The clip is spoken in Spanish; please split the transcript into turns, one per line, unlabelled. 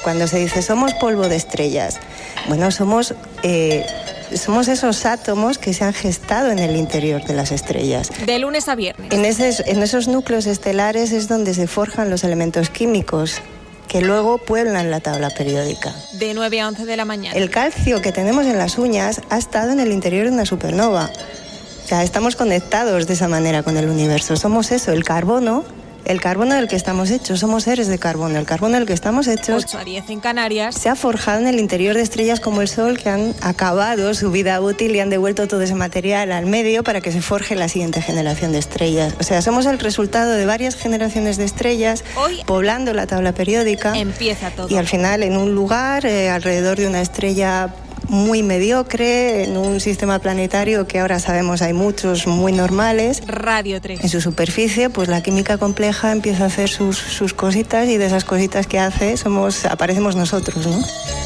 cuando se dice somos polvo de estrellas, bueno, somos esos átomos que se han gestado en el interior de las estrellas.
De lunes a viernes.
En esos núcleos estelares es donde se forjan los elementos químicos que luego pueblan la tabla periódica.
De 9 a 11 de la mañana.
El calcio que tenemos en las uñas ha estado en el interior de una supernova. O sea, estamos conectados de esa manera con el universo. Somos eso, el carbono del que estamos hechos. Somos seres de carbono. El carbono del que estamos hechos
8 a 10 en Canarias.
se ha forjado en el interior de estrellas como el Sol, que han acabado su vida útil y han devuelto todo ese material al medio para que se forje la siguiente generación de estrellas. O sea, somos el resultado de varias generaciones de estrellas
Hoy
poblando la tabla periódica.
Empieza todo.
Y al final, en un lugar, alrededor de una estrella muy mediocre, en un sistema planetario que ahora sabemos hay muchos muy normales.
Radio 3.
En su superficie, pues la química compleja empieza a hacer sus cositas, y de esas cositas que hace aparecemos nosotros, ¿no?